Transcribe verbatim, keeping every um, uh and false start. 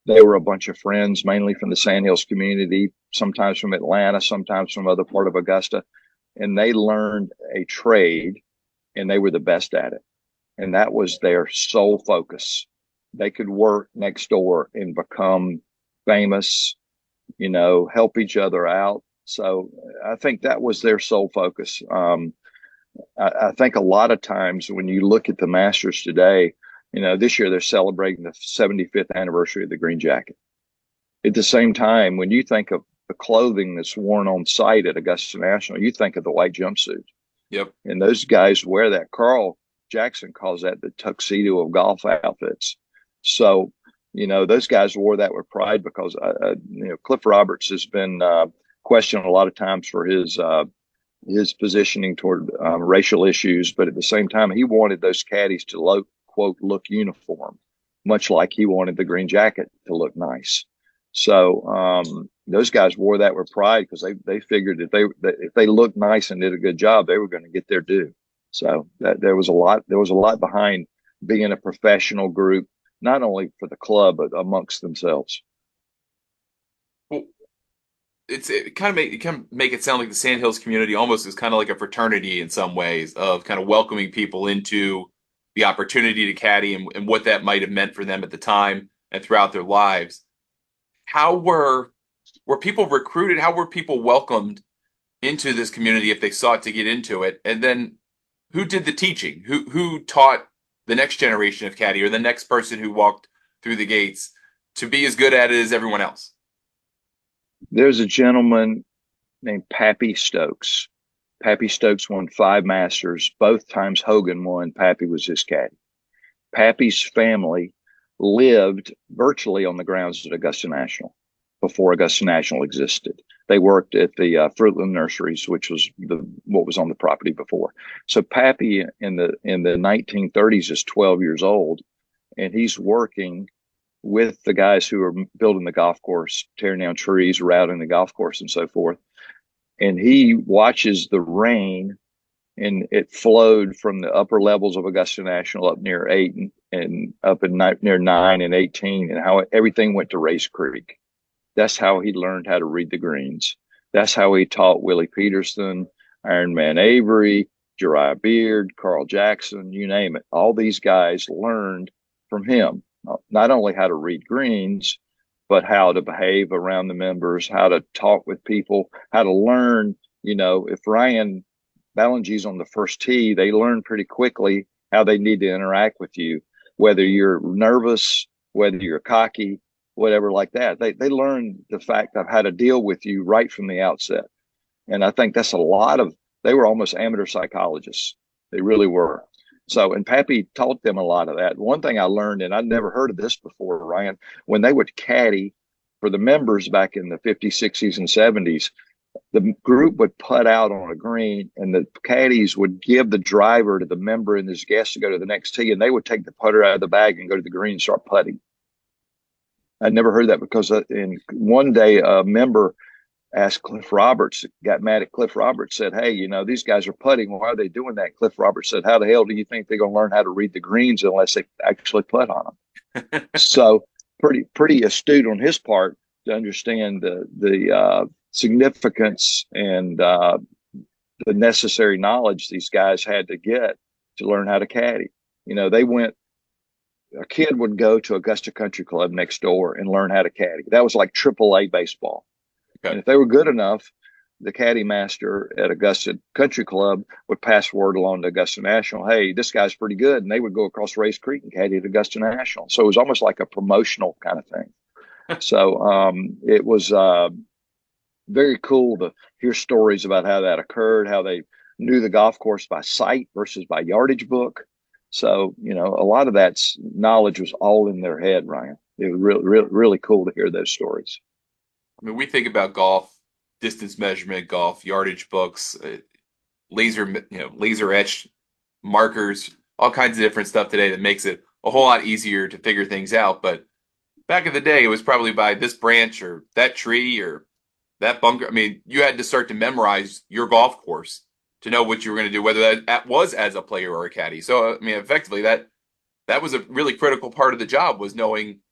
They were a bunch of friends, mainly from the Sandhills community, sometimes from Atlanta, sometimes from other part of Augusta, and they learned a trade, and they were the best at it. And that was their sole focus. They could work next door and become famous, you know, help each other out. So I think that was their sole focus. Um, I, I think a lot of times when you look at the Masters today, you know, this year they're celebrating the seventy-fifth anniversary of the Green Jacket. At the same time, when you think of the clothing that's worn on site at Augusta National, you think of the white jumpsuit. Yep. And those guys wear that. Carl Jackson calls that the tuxedo of golf outfits. So, you know, those guys wore that with pride because, uh, uh, you know, Cliff Roberts has been uh, questioned a lot of times for his uh, his positioning toward um, racial issues, but at the same time, he wanted those caddies to look, quote, look uniform, much like he wanted the green jacket to look nice. So um, those guys wore that with pride because they they figured that they that if they looked nice and did a good job, they were going to get their due. So that there was a lot there was a lot behind being a professional group, not only for the club but amongst themselves. Well, it's it kind of make it kind of make it sound like the Sandhills community almost is kind of like a fraternity in some ways of kind of welcoming people into the opportunity to caddy and, and what that might have meant for them at the time and throughout their lives. How were were people recruited? How were people welcomed into this community if they sought to get into it? And then who did the teaching? Who who taught the next generation of caddy or the next person who walked through the gates to be as good at it as everyone else? There's a gentleman named Pappy Stokes. Pappy Stokes won five Masters. Both times Hogan won, Pappy was his caddy. Pappy's family lived virtually on the grounds at Augusta National before Augusta National existed. They worked at the uh, Fruitland Nurseries, which was the what was on the property before. So Pappy in the in the nineteen thirties is twelve years old, and he's working with the guys who are building the golf course, tearing down trees, routing the golf course, and so forth. And he watches the rain, and it flowed from the upper levels of Augusta National up near eight and, and up in ni- near nine and eighteen, and how everything went to Race Creek. That's how he learned how to read the greens. That's how he taught Willie Peterson, Iron Man Avery, Jeriah Beard, Carl Jackson, you name it. All these guys learned from him, not only how to read greens, but how to behave around the members, how to talk with people, how to learn. You know, if Ryan Ballingee's on the first tee, they learn pretty quickly how they need to interact with you, whether you're nervous, whether you're cocky, whatever like that. They they learn the fact of how to deal with you right from the outset. And I think that's a lot of they were almost amateur psychologists. They really were. So, and Pappy taught them a lot of that. One thing I learned, and I'd never heard of this before, Ryan, when they would caddy for the members back in the fifties, sixties, and seventies, the group would putt out on a green, and the caddies would give the driver to the member and his guest to go to the next tee, and they would take the putter out of the bag and go to the green and start putting. I'd never heard that because uh, in one day a member asked Cliff Roberts, got mad at Cliff Roberts, said, "Hey, you know, these guys are putting. Why are they doing that?" Cliff Roberts said, "How the hell do you think they're going to learn how to read the greens unless they actually putt on them?" So pretty pretty astute on his part to understand the the uh, significance and uh, the necessary knowledge these guys had to get to learn how to caddy. You know, they went. A kid would go to Augusta Country Club next door and learn how to caddy. That was like triple A baseball. And Okay. if they were good enough, the caddy master at Augusta Country Club would pass word along to Augusta National, "Hey, this guy's pretty good." And they would go across Race Creek and caddy at Augusta National. So it was almost like a promotional kind of thing. So um, it was uh, very cool to hear stories about how that occurred, how they knew the golf course by sight versus by yardage book. So, you know, a lot of that knowledge was all in their head, Ryan. It was really, really, really cool to hear those stories. I mean, we think about golf, distance measurement, golf, yardage books, uh, laser, you know, laser etched markers, all kinds of different stuff today that makes it a whole lot easier to figure things out. But back in the day, it was probably by this branch or that tree or that bunker. I mean, you had to start to memorize your golf course to know what you were going to do, whether that was as a player or a caddy. So, I mean, effectively, that that was a really critical part of the job was knowing